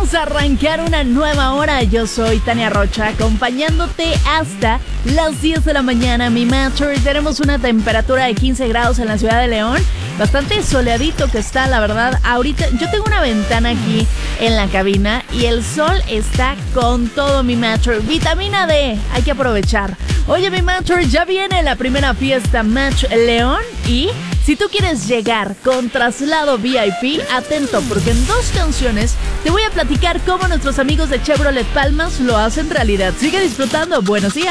Vamos a arrancar una nueva hora. Yo soy Tania Rocha, acompañándote hasta las 10 de la mañana. Mi Matcher, tenemos una temperatura de 15 grados en la ciudad de León. Bastante soleadito que está, la verdad. Ahorita yo tengo una ventana aquí en la cabina y el sol está con todo, mi Matcher. Vitamina D, hay que aprovechar. Oye, mi Matcher, ya viene la primera fiesta Match León y si tú quieres llegar con traslado VIP, atento porque en 2 canciones te voy a platicar cómo nuestros amigos de Chevrolet Palmas lo hacen realidad. Sigue disfrutando. Buenos días.